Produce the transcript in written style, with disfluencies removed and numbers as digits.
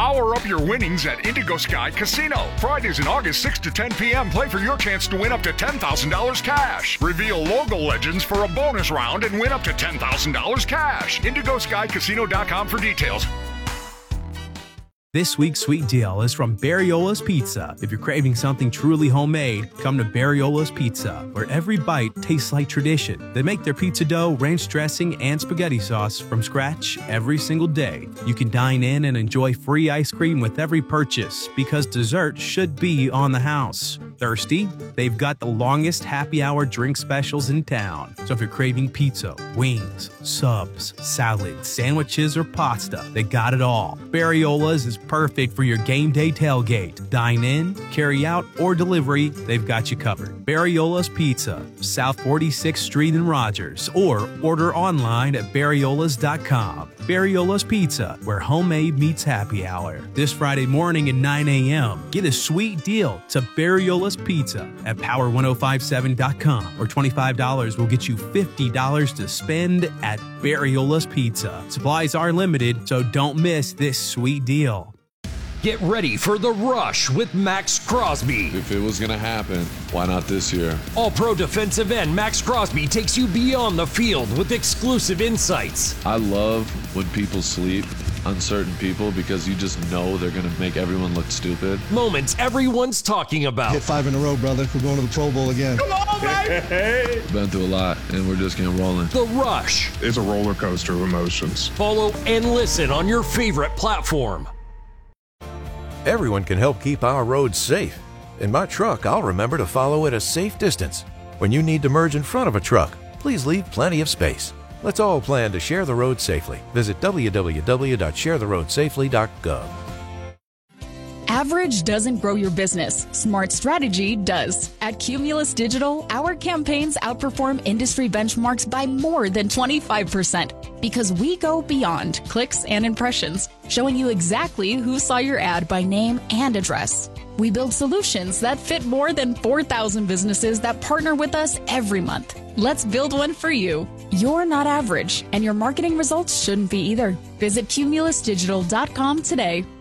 Power up your winnings at Indigo Sky Casino. Fridays in August 6 to 10 p.m. Play for your chance to win up to $10,000 cash. Reveal logo legends for a bonus round and win up to $10,000 cash. IndigoSkyCasino.com for details. This week's sweet deal is from Barriola's Pizza. If you're craving something truly homemade, come to Barriola's Pizza, where every bite tastes like tradition. They make their pizza dough, ranch dressing, and spaghetti sauce from scratch every single day. You can dine in and enjoy free ice cream with every purchase, because dessert should be on the house. Thirsty? They've got the longest happy hour drink specials in town. So if you're craving pizza, wings, subs, salads, sandwiches, or pasta, they got it all. Barriola's is perfect for your game day tailgate. Dine in, carry out, or delivery, they've got you covered. Barriola's Pizza, South 46th Street in Rogers, or order online at barriolas.com. Barriola's Pizza, where homemade meets happy hour. This Friday morning at 9 a.m., get a sweet deal to Barriola's Pizza at power1057.com, or $25 will get you $50 to spend at Barriola's Pizza. Supplies are limited, so don't miss this sweet deal. Get ready for The Rush with Max Crosby. If it was going to happen, why not this year? All-Pro defensive end Max Crosby takes you beyond the field with exclusive insights. I love when people sleep on certain people because you just know they're going to make everyone look stupid. Moments everyone's talking about. Hit 5 in a row, brother. We're going to the Pro Bowl again. Come on, baby! Been through a lot, and we're just getting rolling. The Rush. It's a roller coaster of emotions. Follow and listen on your favorite platform. Everyone can help keep our roads safe. In my truck, I'll remember to follow at a safe distance. When you need to merge in front of a truck, please leave plenty of space. Let's all plan to share the road safely. Visit www.sharetheroadsafely.gov. Average doesn't grow your business. Smart strategy does. At Cumulus Digital, our campaigns outperform industry benchmarks by more than 25% because we go beyond clicks and impressions, showing you exactly who saw your ad by name and address. We build solutions that fit more than 4,000 businesses that partner with us every month. Let's build one for you. You're not average, and your marketing results shouldn't be either. Visit cumulusdigital.com today.